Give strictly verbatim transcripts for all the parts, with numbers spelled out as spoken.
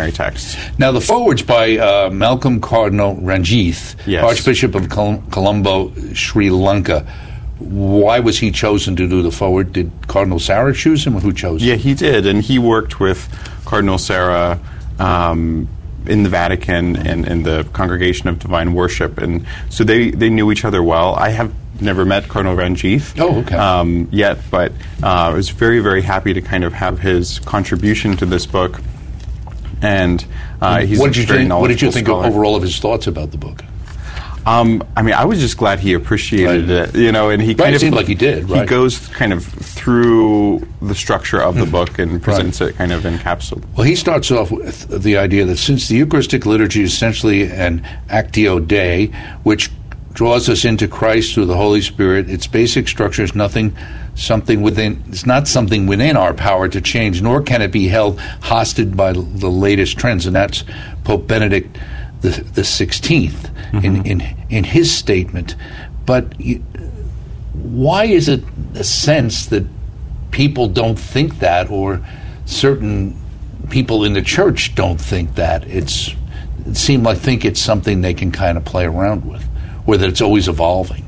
lectionary texts. Now, the foreword's by uh, Malcolm Cardinal Ranjith, Yes. Archbishop of Col- Colombo, Sri Lanka. Why was he chosen to do the foreword? Did Cardinal Sarah choose him, or who chose him? Yeah, he did, and he worked with Cardinal Sarah um, in the Vatican and in the Congregation of Divine Worship, and so they, they knew each other well. I have never met Cardinal Ranjith Oh, okay. um, yet, but uh, I was very, very happy to kind of have his contribution to this book, and uh, he's what a did you very think? What did you knowledgeable think scholar. of overall of his thoughts about the book? Um, I mean, I was just glad he appreciated Right. it, you know, and he Right, kind it of seemed like he did, He right. goes kind of through the structure of the book and presents it kind of in capsule. Well, he starts off with the idea that since the Eucharistic liturgy is essentially an Actio Dei, which draws us into Christ through the Holy Spirit, its basic structure is nothing, something within. It's not something within our power to change, nor can it be held hostage by the latest trends, and that's Pope Benedict the the sixteenth Mm-hmm. in, in in his statement. But you, why is it a sense that people don't think that, or certain people in the church don't think that? It's it seems like think it's something they can kind of play around with, or that it's always evolving.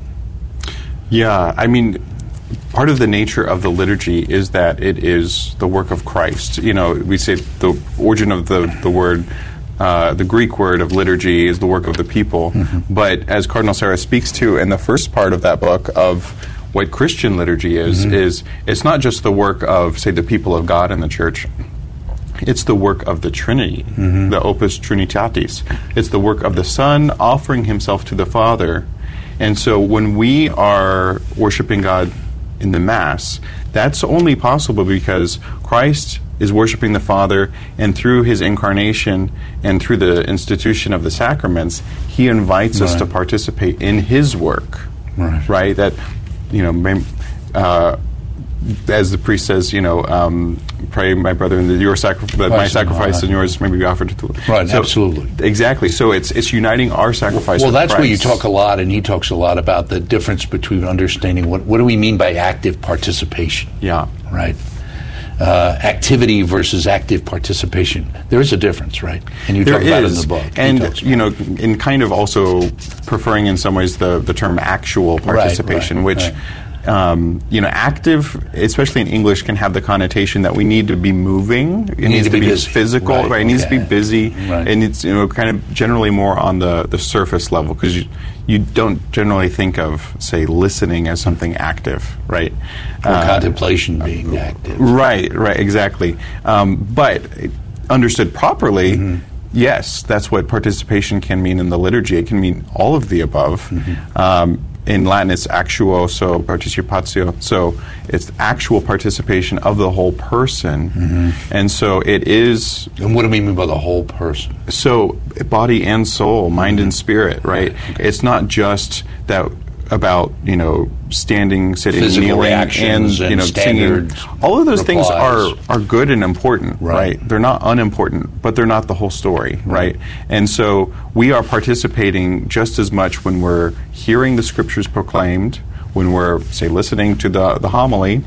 Yeah, I mean, part of the nature of the liturgy is that it is the work of Christ. You know, we say the origin of the, the word, uh, the Greek word of liturgy is the work of the people. Mm-hmm. But as Cardinal Sarah speaks to in the first part of that book of what Christian liturgy is, mm-hmm. is it's not just the work of, say, the people of God in the church. It's the work of the Trinity, mm-hmm. the Opus Trinitatis. It's the work of the Son offering himself to the Father. And so when we are worshiping God in the Mass, that's only possible because Christ is worshiping the Father, and through his incarnation and through the institution of the sacraments, he invites right. us to participate in his work. Right. Right? That, you know, may, uh, as the priest says, you know, um, pray, my brother, that your sacri- that my sacrifice and yours may be offered to the Right, so, absolutely. Exactly. So it's it's uniting our sacrifice Well, with that's Christ. where you talk a lot, and he talks a lot about the difference between understanding what, what do we mean by active participation. Yeah. Right? Uh, activity versus active participation. There is a difference, right? And you There talk about it in is. the book. He And, talks you know, about it. in kind of also preferring in some ways the, the term actual participation, right, which, right. Um, you know, active, especially in English, can have the connotation that we need to be moving. It need needs to to be be busy. physical, Right, right? It needs to okay. be busy. Right. And it's, you know, kind of generally more on the, the surface level because you, you don't generally think of, say, listening as something active, right? Or Uh, contemplation being active. Right, right, exactly. Um, but understood properly, Mm-hmm. yes, that's what participation can mean in the liturgy. It can mean all of the above. Mm-hmm. Um, in Latin, it's actuoso participatio, so it's actual participation of the whole person. Mm-hmm. And so it is, And what do we mean by the whole person? so body and soul, mind and spirit, right? Right, okay. It's not just that about, you know, standing, sitting, Physical kneeling, reactions and, and you know, standard singing. All of those things are, replies. are good and important, Right. right. They're not unimportant, but they're not the whole story, right? And so we are participating just as much when we're hearing the scriptures proclaimed, when we're, say, listening to the, the homily,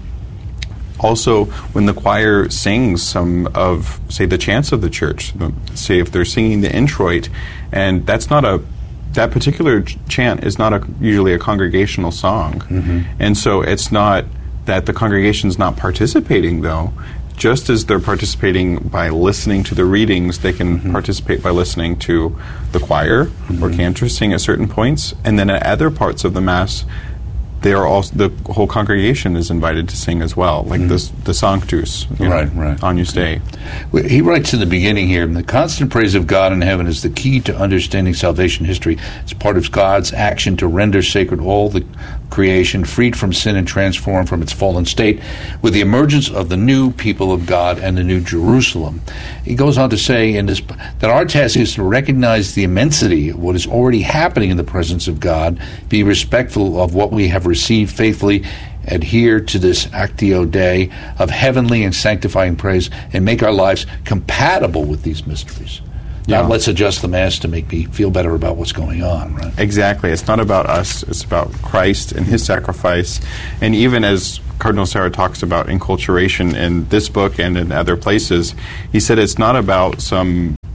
also when the choir sings some of, say, the chants of the church, say if they're singing the introit, and that's not a that particular ch- chant is not a, usually a congregational song. Mm-hmm. And so it's not that the congregation's not participating, though. Just as they're participating by listening to the readings, they can mm-hmm. participate by listening to the choir mm-hmm. or cantor sing at certain points. And then at other parts of the Mass, they are also, the whole congregation is invited to sing as well, like mm-hmm. this, the Sanctus, you Right, know, right. Agnus Dei. Well, he writes in the beginning here, the constant praise of God in heaven is the key to understanding salvation history. It's part of God's action to render sacred all the creation, freed from sin and transformed from its fallen state, with the emergence of the new people of God and the new Jerusalem. He goes on to say in this that our task is to recognize the immensity of what is already happening in the presence of God, be respectful of what we have received faithfully, adhere to this Actio Dei of heavenly and sanctifying praise, and make our lives compatible with these mysteries. Yeah. Not let's adjust the Mass to make me feel better about what's going on, right? Exactly. It's not about us. It's about Christ and his sacrifice. And even as Cardinal Sarah talks about enculturation in this book and in other places, he said it's not about some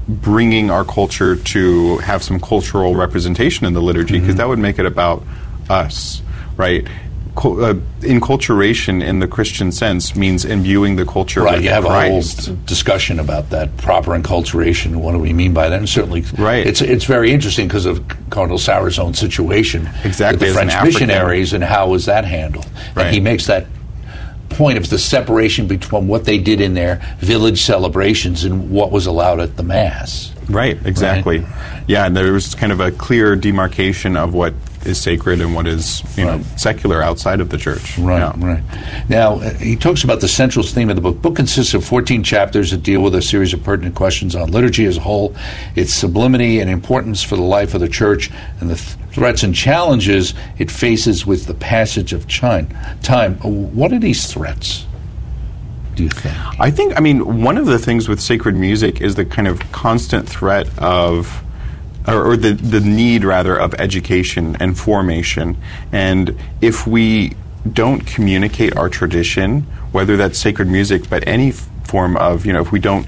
bringing our culture to have some cultural representation in the liturgy, because mm-hmm. that would make it about us, right? Cul- uh, enculturation in the Christian sense means imbuing the culture right, with you have Christ. a whole discussion about that, proper enculturation, what do we mean by that? And certainly, right. it's it's very interesting because of Cardinal Sarah's own situation exactly, with the French an missionaries, and how was that handled? Right. And he makes that point of the separation between what they did in their village celebrations and what was allowed at the Mass. Right, exactly. Right. Yeah, and there was kind of a clear demarcation of what is sacred and what is, you right. know, secular outside of the church. Right, yeah. right. Now, uh, he talks about the central theme of the book. The book consists of fourteen chapters that deal with a series of pertinent questions on liturgy as a whole, its sublimity and importance for the life of the church, and the th- threats and challenges it faces with the passage of time. Time. What are these threats, do you think? I think, I mean, one of the things with sacred music is the kind of constant threat of, or, or the, the need, rather, of education and formation. And if we don't communicate our tradition, whether that's sacred music, but any f- form of, you know, if we don't,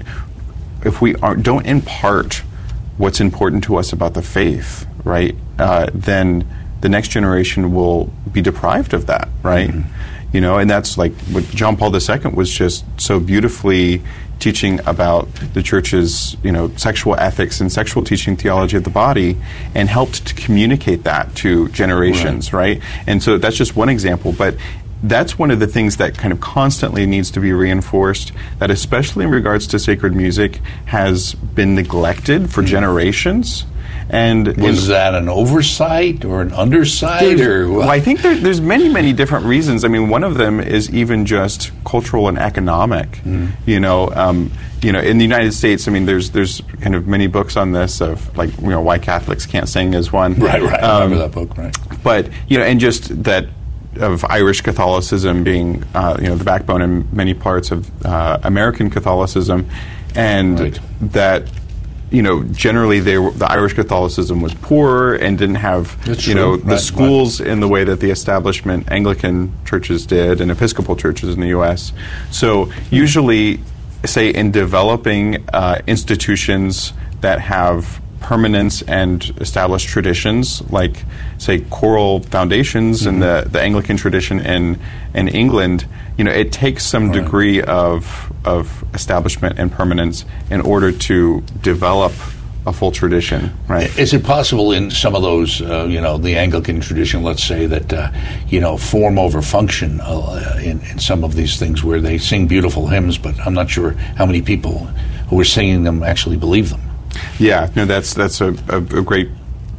if we are, don't impart what's important to us about the faith, right, uh, then the next generation will be deprived of that, right? Mm-hmm. You know, and that's like what John Paul the Second was just so beautifully teaching about the church's, you know, sexual ethics and sexual teaching theology of the body, and helped to communicate that to generations, right? right? And so that's just one example, but that's one of the things that kind of constantly needs to be reinforced, that especially in regards to sacred music has been neglected for mm. generations. And was that an oversight or an undersight, or what? Well, I think there, there's many, many different reasons. I mean, one of them is even just cultural and economic. Mm. You know, um, you know, in the United States, I mean, there's there's kind of many books on this of, like, you know, why Catholics can't sing is one. Right, right. Um, I remember that book, right? But you know, and just that of Irish Catholicism being, uh, you know, the backbone in many parts of uh, American Catholicism, and right. that. You know, generally, they were, the Irish Catholicism was poorer and didn't have, That's you true. know, the right, schools right. in the way that the establishment Anglican churches did and Episcopal churches in the U S So usually, say, in developing uh, institutions that have permanence and established traditions, like, say, choral foundations mm-hmm. in the, the Anglican tradition in in England, you know, it takes some right. degree of of establishment and permanence in order to develop a full tradition, right? Is it possible in some of those, uh, you know, the Anglican tradition, let's say, that, uh, you know, form over function uh, in, in some of these things where they sing beautiful hymns, but I'm not sure how many people who are singing them actually believe them? Yeah, no, that's that's a, a, a great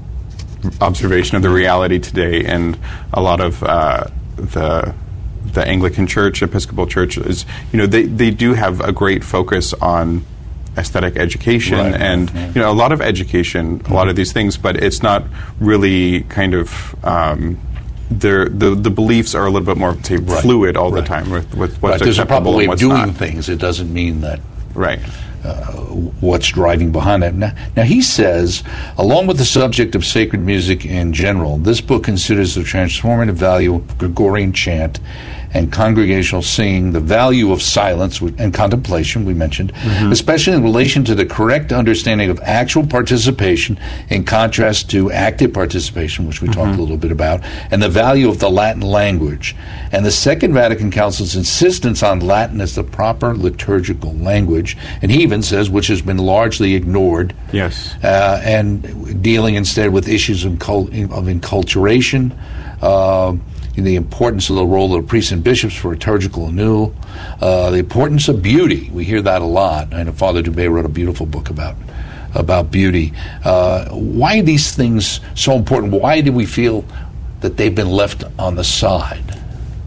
observation of the reality today, and a lot of uh, the the Anglican Church, Episcopal Church is, you know, they, they do have a great focus on aesthetic education right, and right. you know, a lot of education, mm-hmm. a lot of these things, but it's not really kind of um, the the beliefs are a little bit more, say, right. fluid all right. the time with, with what's right. There's a proper way of doing not. things. It doesn't mean that right. Uh, what's driving behind that. Now, now, he says, along with the subject of sacred music in general, this book considers the transformative value of Gregorian chant and congregational singing, the value of silence and contemplation, we mentioned, mm-hmm. especially in relation to the correct understanding of actual participation in contrast to active participation, which we mm-hmm. talked a little bit about, and the value of the Latin language, and the Second Vatican Council's insistence on Latin as the proper liturgical language, and he even says, which has been largely ignored, yes, uh, and dealing instead with issues of, cult- of enculturation, uh, the importance of the role of the priests and bishops for liturgical anew, uh, the importance of beauty. We hear that a lot. I know Father Dubé wrote a beautiful book about about beauty. Uh, why are these things so important? Why do we feel that they've been left on the side?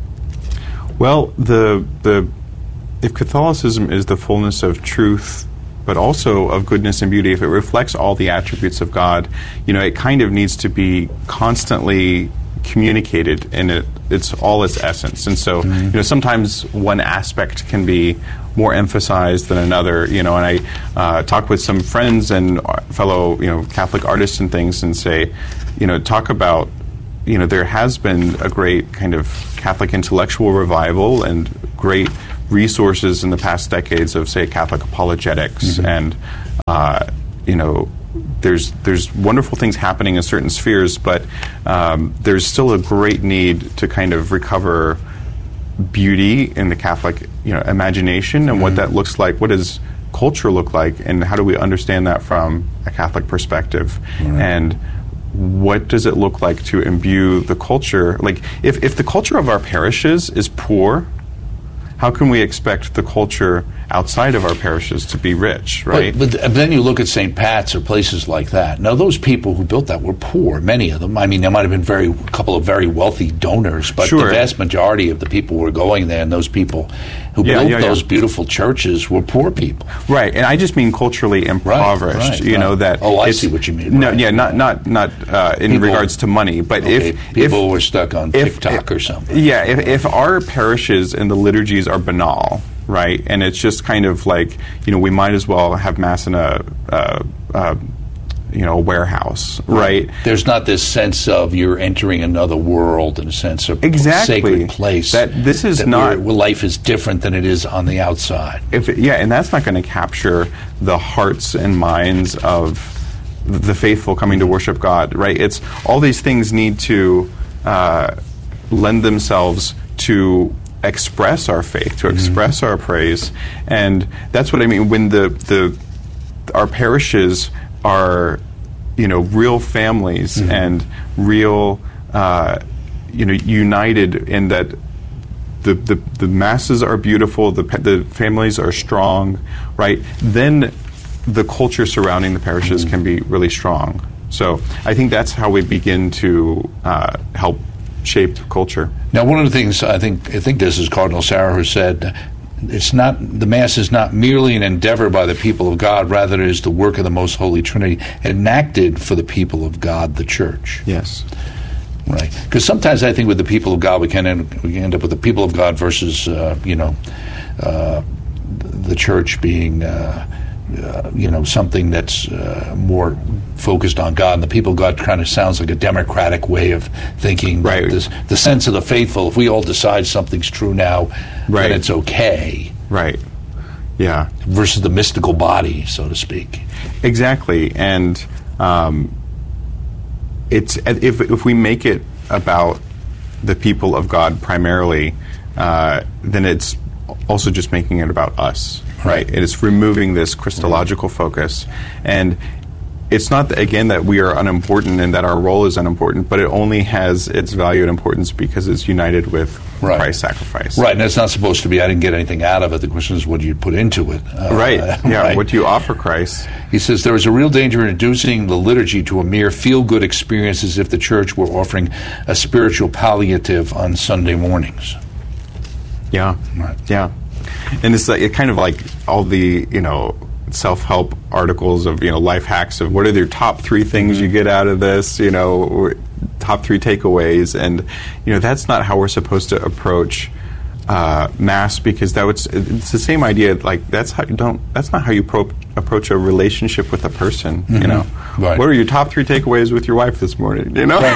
Well, the the if Catholicism is the fullness of truth, but also of goodness and beauty, if it reflects all the attributes of God, you know, it kind of needs to be constantly communicated in it, it's all its essence. And so, mm-hmm. you know, sometimes one aspect can be more emphasized than another, you know, and I uh, talk with some friends and fellow, you know, Catholic artists and things and say, you know, talk about, you know, there has been a great kind of Catholic intellectual revival and great resources in the past decades of, say, Catholic apologetics mm-hmm. and, uh, you know, there's there's wonderful things happening in certain spheres, but um, there's still a great need to kind of recover beauty in the Catholic, you know, imagination and mm-hmm. what that looks like. What does culture look like, and how do we understand that from a Catholic perspective? Mm-hmm. And what does it look like to imbue the culture? Like, if, if the culture of our parishes is poor, how can we expect the culture outside of our parishes to be rich, right? But, but then you look at Saint Pat's or places like that. Now, those people who built that were poor, many of them. I mean, there might have been very a couple of very wealthy donors, but sure. the vast majority of the people who were going there and those people who yeah, built yeah, those yeah. beautiful churches were poor people. Right, and I just mean culturally impoverished. Right, right, you right. know that. Oh, I see what you mean. No, right. yeah, not not not uh, in people, regards to money, but okay, if people if, were stuck on if, TikTok if, or something. Yeah, if, if our parishes and the liturgies are banal, right, and it's just kind of like, you know, we might as well have mass in a, uh, uh, you know, a warehouse, right? right? There's not this sense of you're entering another world in a sense of exactly. sacred place. That this is that not where life is different than it is on the outside. If it, yeah, and that's not going to capture the hearts and minds of the faithful coming to worship God, right? It's all these things need to uh, lend themselves to express our faith, to express mm-hmm. our praise, and that's what I mean when the the our parishes are, you know, real families mm-hmm. and real, uh, you know, united in that the, the the masses are beautiful, the the families are strong, right? Then the culture surrounding the parishes mm-hmm. can be really strong. So I think that's how we begin to uh, help shape culture. Now, one of the things I think I think this is Cardinal Sarah who said, it's not the Mass is not merely an endeavor by the people of God, rather it is the work of the Most Holy Trinity, enacted for the people of God, the Church. Yes, right. Because sometimes I think with the people of God, we can end, we can end up with the people of God versus uh, you know uh, the Church being. Uh, Uh, you know, something that's uh, more focused on God. And the people of God kind of sounds like a democratic way of thinking. Right. This, the sense of the faithful, if we all decide something's true now, right. then it's okay. Right. Yeah. Versus the mystical body, so to speak. Exactly. And um, it's if, if we make it about the people of God primarily, uh, then it's also just making it about us. Right, it is removing this Christological focus, and it's not that, again, that we are unimportant and that our role is unimportant, but it only has its value and importance because it's united with right. Christ's sacrifice. Right, and it's not supposed to be, I didn't get anything out of it. The question is, what do you put into it? Uh, right, yeah, right. What do you offer Christ? He says, there is a real danger in reducing the liturgy to a mere feel-good experience as if the Church were offering a spiritual palliative on Sunday mornings. Yeah, right. yeah. And it's like, it kind of like all the, you know, self-help articles of, you know, life hacks of what are your top three things mm-hmm. you get out of this, you know, top three takeaways. And, you know, that's not how we're supposed to approach uh, Mass, because that would, it's the same idea. Like, that's how you don't, that's not how you pro- approach a relationship with a person, mm-hmm. you know. Right. What are your top three takeaways with your wife this morning, you know? Right,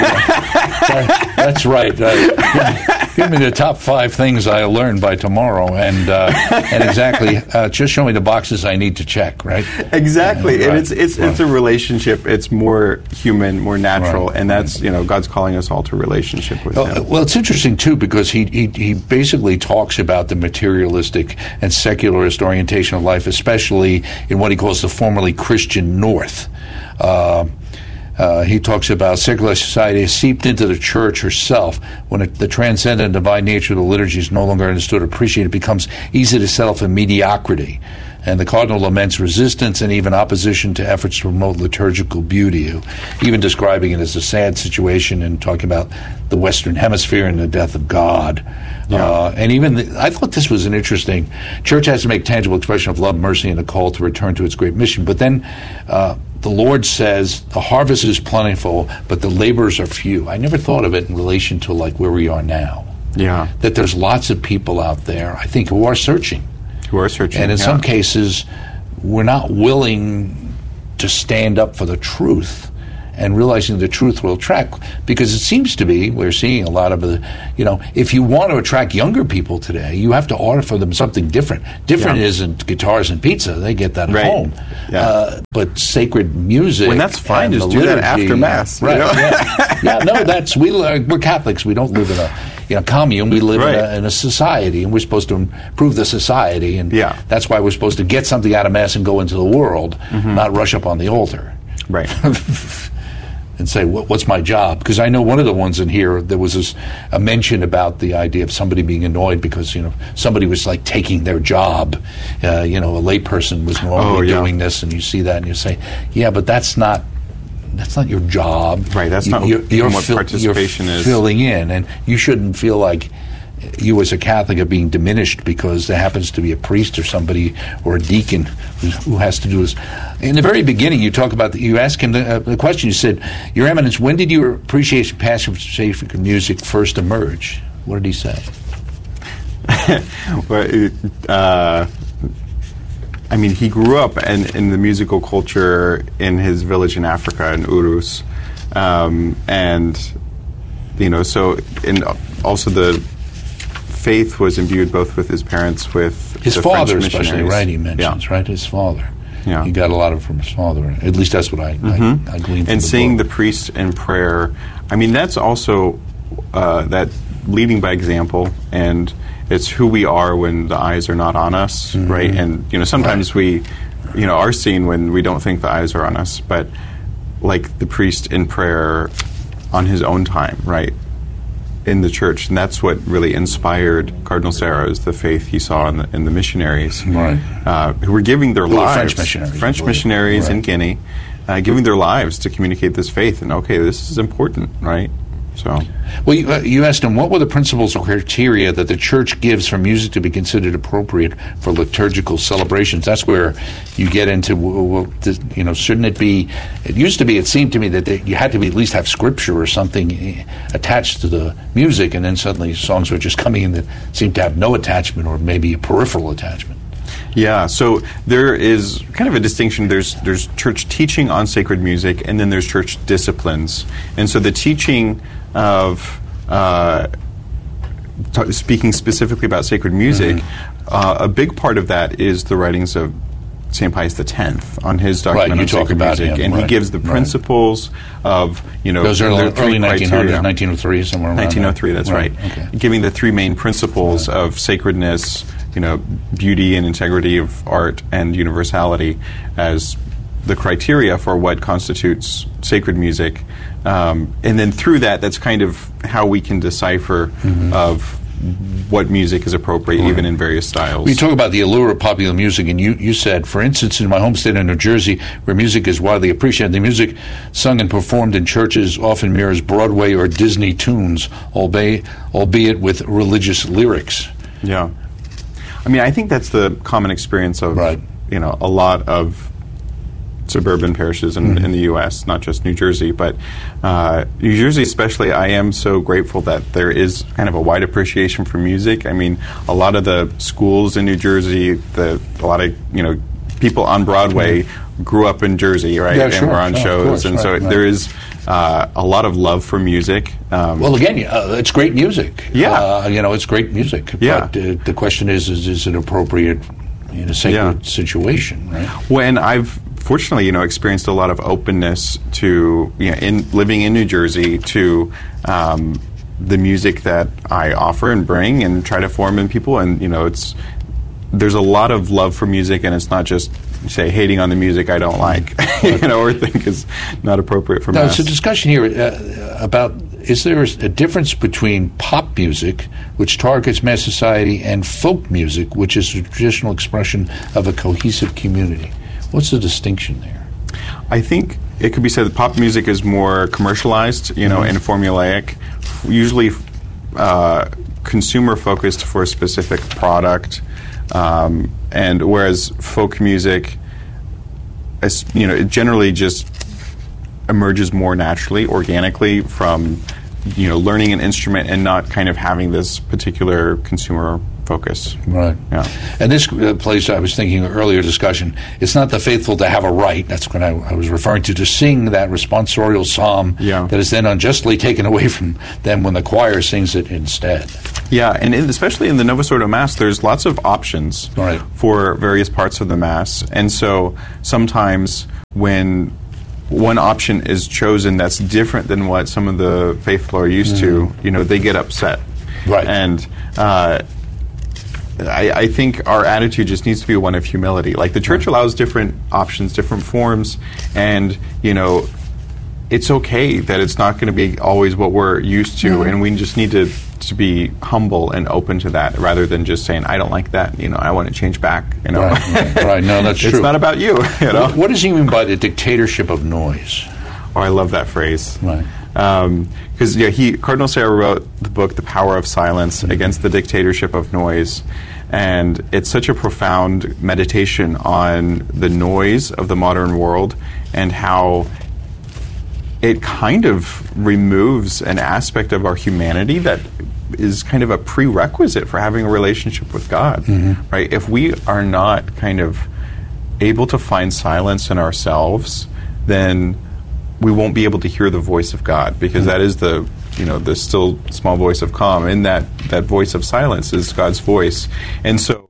right. That's right. Uh, give me the top five things I learned by tomorrow, and uh, and exactly, uh, just show me the boxes I need to check, right? Exactly, uh, right. and it's it's right. it's a relationship. It's more human, more natural, right. and that's, you know, God's calling us all to relationship with well, Him. Well, it's interesting too, because he, he he basically talks about the materialistic and secularist orientation of life, especially in what he calls the formerly Christian North. Uh, Uh, he talks about secular society is seeped into the Church herself. When it, the transcendent divine nature of the liturgy is no longer understood or appreciated, it becomes easy to settle for mediocrity. And the Cardinal laments resistance and even opposition to efforts to promote liturgical beauty, even describing it as a sad situation and talking about the Western Hemisphere and the death of God. Yeah. Uh, and even, the, I thought this was an interesting, Church has to make tangible expression of love, mercy, and a call to return to its great mission. But then uh, the Lord says, the harvest is plentiful, but the laborers are few. I never thought of it in relation to like where we are now. Yeah. That there's lots of people out there, I think, who are searching. Who are searching, And in yeah. some cases, we're not willing to stand up for the truth and realizing the truth will attract. Because it seems to be, we're seeing a lot of the, you know, if you want to attract younger people today, you have to offer them something different. Different yeah. isn't guitars and pizza. They get that at right. home. Yeah. Uh, but sacred music. When that's fine, just do liturgy, that after Mass. Right. You know? yeah. yeah, no, that's, we, we're Catholics. We don't live in a, you know, commune. We live right. in, a, in a society, and we're supposed to improve the society. And yeah. that's why we're supposed to get something out of Mass and go into the world, mm-hmm. not rush up on the altar. Right. And say, what, what's my job? Because I know one of the ones in here, there was this, a mention about the idea of somebody being annoyed because, you know, somebody was like taking their job. Uh, you know, a layperson was normally oh, yeah. doing this, and you see that and you say, yeah, but that's not that's not your job. Right, that's you, not you're, you're what fill, participation you're is. filling in, and you shouldn't feel like you as a Catholic are being diminished because there happens to be a priest or somebody or a deacon who, who has to do this. In the very beginning, you talk about the, you asked him the, uh, the question. You said, "Your Eminence, when did your appreciation passion for sacred music first emerge?" What did he say? well, uh, I mean, he grew up in, in the musical culture in his village in Africa, in Urus, um, and you know, so in also the faith was imbued both with his parents, with his the father, French especially, missionaries. right? He mentions, yeah. right, his father. Yeah. He got a lot of it from his father. At least that's what I, mm-hmm. I, I gleaned from And the seeing book. the priest in prayer, I mean, that's also uh, that leading by example, and it's who we are when the eyes are not on us, mm-hmm. right? And you know, sometimes right. we, you know, are seen when we don't think the eyes are on us, but like the priest in prayer on his own time, right? In the church, and that's what really inspired Cardinal Sarah, is the faith he saw in the, in the missionaries, right. uh, who were giving their who lives, French missionaries, French missionaries right. in Guinea, uh, giving their lives to communicate this faith. And okay, this is important, right? So, well, you, uh, you asked him what were the principles or criteria that the Church gives for music to be considered appropriate for liturgical celebrations. That's where you get into, well, you know, shouldn't it be? It used to be. It seemed to me that they, you had to be, at least have scripture or something attached to the music, and then suddenly songs were just coming in that seemed to have no attachment or maybe a peripheral attachment. Yeah, so there is kind of a distinction. There's there's church teaching on sacred music, and then there's church disciplines. And so the teaching of uh, t- speaking specifically about sacred music, mm-hmm. uh, a big part of that is the writings of Saint Pius the Tenth on his document right, on talk sacred about music, him, and right, he gives the principles right. of, you know, those are early, early nineteen hundreds, criteria. nineteen oh three, somewhere around nineteen oh three, there. that's right. right. Okay. Giving the three main principles right. of sacredness, you know, beauty and integrity of art, and universality as the criteria for what constitutes sacred music. Um, and then through that, that's kind of how we can decipher mm-hmm. of what music is appropriate, right. even in various styles. We talk about the allure of popular music, and you, you said, for instance, in my home state of New Jersey, where music is widely appreciated, the music sung and performed in churches often mirrors Broadway or Disney tunes, albeit, albeit with religious lyrics. Yeah. I mean, I think that's the common experience of, right. you know, a lot of suburban parishes in, mm-hmm. in the U S, not just New Jersey, but uh, New Jersey especially. I am so grateful that there is kind of a wide appreciation for music. I mean, a lot of the schools in New Jersey, the a lot of, you know, people on Broadway mm-hmm. grew up in Jersey, right? Yeah, and sure. were on oh, shows, course, and right, so right. there is uh, a lot of love for music. Um, well, again, uh, it's great music. Yeah, uh, you know, it's great music. Yeah. But uh, the question is, is, is it appropriate in a sacred yeah. situation? Right? When I've fortunately, you know, experienced a lot of openness to, you know, in living in New Jersey, to um, the music that I offer and bring and try to form in people, and you know, it's there's a lot of love for music, and it's not just say hating on the music I don't like, you know, or think is not appropriate for now, Mass. There's a discussion here uh, about is there a difference between pop music, which targets mass society, and folk music, which is a traditional expression of a cohesive community? What's the distinction there? I think it could be said that pop music is more commercialized, you know, mm-hmm. and formulaic, usually uh, consumer-focused for a specific product, um, and whereas folk music, as, you know, it generally just emerges more naturally, organically from, you know, learning an instrument and not kind of having this particular consumer focus. Right. Yeah. And this uh, plays, I was thinking earlier discussion, it's not the faithful to have a right, that's what I, I was referring to, to sing that responsorial psalm yeah. that is then unjustly taken away from them when the choir sings it instead. Yeah, and in, especially in the Novus Ordo Mass, there's lots of options right. for various parts of the Mass. And so sometimes when one option is chosen that's different than what some of the faithful are used mm. to, you know, they get upset. Right. And uh, I, I think our attitude just needs to be one of humility. Like, the Church allows different options, different forms, and, you know, it's okay that it's not going to be always what we're used to, mm. and we just need to to be humble and open to that, rather than just saying, I don't like that, you know, I want to change back, you know. Right, right, right. No, that's it's true. It's not about you, you know. What, what does he mean by the dictatorship of noise? Oh, I love that phrase. Right. Because, um, yeah, he, Cardinal Sarah wrote the book, The Power of Silence, mm-hmm. Against the Dictatorship of Noise. And it's such a profound meditation on the noise of the modern world and how it kind of removes an aspect of our humanity that is kind of a prerequisite for having a relationship with God, mm-hmm. right? If we are not kind of able to find silence in ourselves, then we won't be able to hear the voice of God, because mm-hmm. that is the, you know, the still small voice of calm. And that, that voice of silence is God's voice. And so